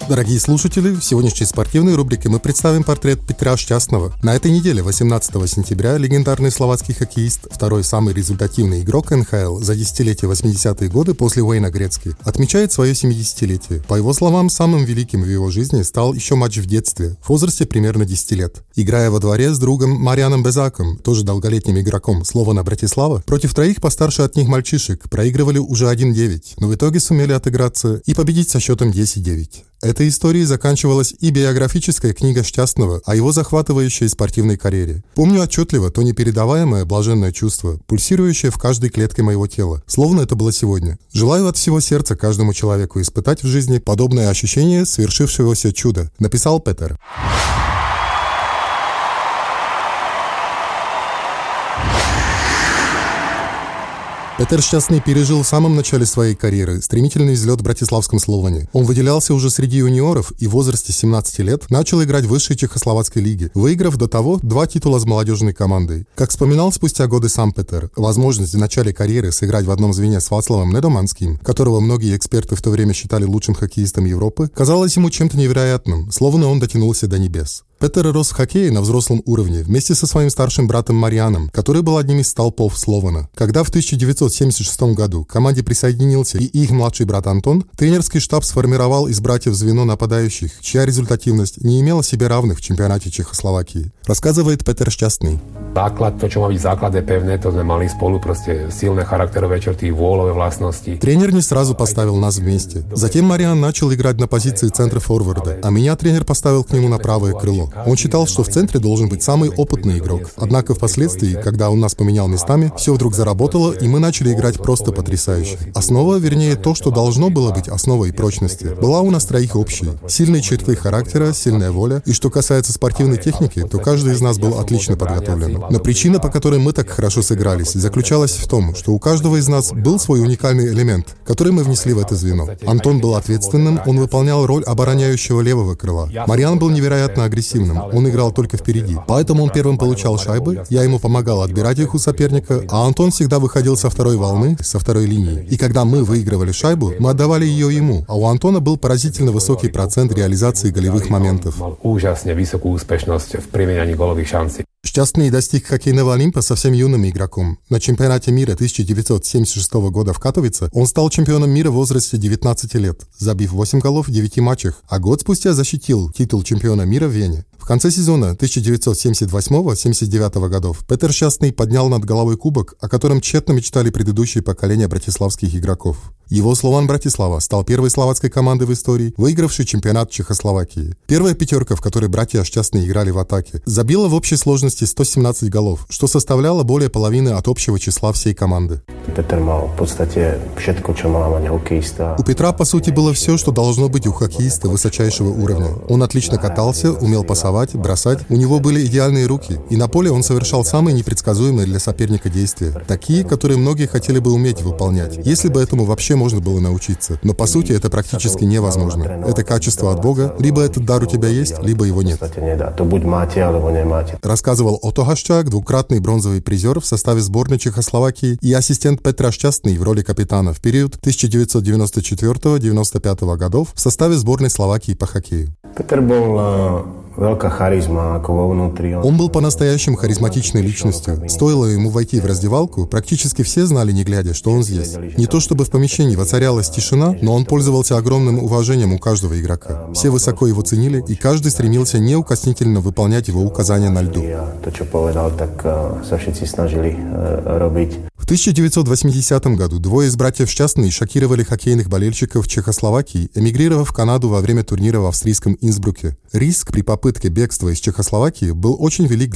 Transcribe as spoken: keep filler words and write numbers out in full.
Дорогие слушатели, в сегодняшней спортивной рубрике мы представим портрет Петра Щастного. На этой неделе, восемнадцатого сентября, легендарный словацкий хоккеист, второй самый результативный игрок эн ха эл за десятилетие восьмидесятые годы после Уэйна Грецки, отмечает свое семидесятилетие. По его словам, самым великим в его жизни стал еще матч в детстве, в возрасте примерно десяти лет. Играя во дворе с другом Марианом Безаком, тоже долголетним игроком Слована Братислава, против троих постарше от них мальчишек проигрывали уже один девять, но в итоге сумели отыграться и победить со счетом десять девять. Этой историей заканчивалась и биографическая книга Щастного о его захватывающей спортивной карьере. Помню отчетливо то непередаваемое блаженное чувство, пульсирующее в каждой клетке моего тела, словно это было сегодня. Желаю от всего сердца каждому человеку испытать в жизни подобное ощущение свершившегося чуда, написал Петер. Петер Щастный пережил в самом начале своей карьеры стремительный взлет в братиславском Словане. Он выделялся уже среди юниоров и в возрасте семнадцати лет начал играть в высшей чехословацкой лиге, выиграв до того два титула с молодежной командой. Как вспоминал спустя годы сам Петер, возможность в начале карьеры сыграть в одном звене с Вацлавом Недоманским, которого многие эксперты в то время считали лучшим хоккеистом Европы, казалось ему чем-то невероятным, словно он дотянулся до небес. Петер рос в хоккее на взрослом уровне вместе со своим старшим братом Марианом, который был одним из столпов Слована. Когда в тысяча девятьсот семьдесят шестом году к команде присоединился и их младший брат Антон, тренерский штаб сформировал из братьев звено нападающих, чья результативность не имела себе равных в чемпионате Чехословакии, рассказывает Петер Щастный. Základ, to, čo má byť základ je pevné, to sme mali spolu proste silné charakterové črty, vôľové vlastnosti. Тренер не сразу поставил нас вместе. Затем Мариан начал играть на позиции центра форварда, а меня тренер поставил к нему на правое крыло. Он считал, что в центре должен быть самый опытный игрок. Однако впоследствии, когда он нас поменял местами, все вдруг заработало, и мы начали играть просто потрясающе. Основа, вернее, то, что должно было быть основой прочности, была у нас троих общей. Сильные черты характера, сильная воля. И что касается спортивной техники, то каждый из нас был отлично подготовлен. Но причина, по которой мы так хорошо сыгрались, заключалась в том, что у каждого из нас был свой уникальный элемент, который мы внесли в это звено. Антон был ответственным, он выполнял роль обороняющего левого крыла. Мариан был невероятно агрессивным, он играл только впереди. Поэтому он первым получал шайбы, я ему помогал отбирать их у соперника, а Антон всегда выходил со второй волны, со второй линии. И когда мы выигрывали шайбу, мы отдавали ее ему, а у Антона был поразительно высокий процент реализации голевых моментов. Щастный достиг хоккейного Олимпа совсем юным игроком. На чемпионате мира тысяча девятьсот семьдесят шестого года в Катовице он стал чемпионом мира в возрасте девятнадцати лет, забив восемь голов в девяти матчах, а год спустя защитил титул чемпиона мира в Вене. В конце сезона тысяча девятьсот семьдесят восьмого — семьдесят девятого годов Петер Щастный поднял над головой кубок, о котором тщетно мечтали предыдущие поколения братиславских игроков. Его Слован Братислава стал первой словацкой командой в истории, выигравшей чемпионат Чехословакии. Первая пятерка, в которой братья Щастные играли в атаке, забила в общей сложности сто семнадцать голов, что составляло более половины от общего числа всей команды. У Петра, по сути, было все, что должно быть у хоккеиста высочайшего уровня. Он отлично катался, умел пасовать, бросать, у него были идеальные руки, и на поле он совершал самые непредсказуемые для соперника действия, такие, которые многие хотели бы уметь выполнять, если бы этому вообще можно было научиться. Но по сути это практически невозможно. Это качество от Бога, либо этот дар у тебя есть, либо его нет. Рассказывал Отто Хашчák, двукратный бронзовый призер в составе сборной Чехословакии и ассистент Петра Щастный в роли капитана в период тысяча девятьсот девяносто четвёртого — девяносто пятого годов в составе сборной Словакии по хоккею. Петер был veľká charizma ako vo vnútri. Он был по-настоящему харизматичной личностью. Стоило ему войти в раздевалку, практически все знали, не глядя, что он здесь. Не то чтобы в помещении воцарялась тишина, но он пользовался огромным уважением у каждого игрока. Все высоко его ценили, и каждый стремился неукоснительно выполнять его указания на льду. To, čo povedal, tak sa všetci snažili robiť. В тысяча девятьсот восьмидесятом году двое из братьев Щастные шокировали хоккейных болельщиков Чехословакии, эмигрировав в Канаду во время турнира в австрийском Инсбруке. Риск при попытке бегства из Чехословакии был очень велик